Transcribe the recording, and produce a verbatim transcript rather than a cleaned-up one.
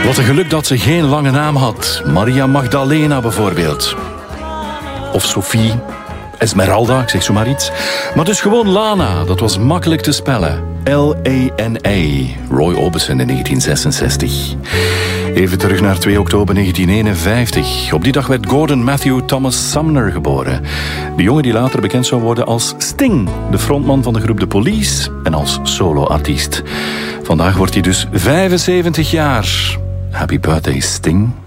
Wat een geluk dat ze geen lange naam had. Maria Magdalena bijvoorbeeld. Of Sophie, Esmeralda, ik zeg zo maar iets. Maar dus gewoon Lana, dat was makkelijk te spellen. L A N A. Roy Orbison in negentien zesenzestig. Even terug naar twee oktober negentien eenenvijftig. Op die dag werd Gordon Matthew Thomas Sumner geboren. De jongen die later bekend zou worden als Sting, de frontman van de groep The Police en als soloartiest. Vandaag wordt hij dus vijfenzeventig jaar. Happy birthday, Sting.